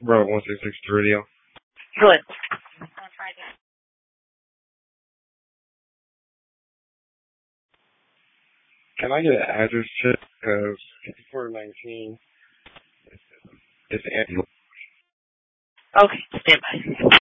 Bro, 166 Radio. Good. Can I get an address check? Because 5419 is Andy. Okay, stand by.